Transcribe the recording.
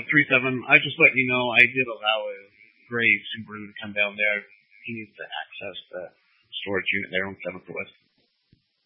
37. I just let you know I did allow a gray Subaru to come down there. He needs to access the storage unit there on 7th West.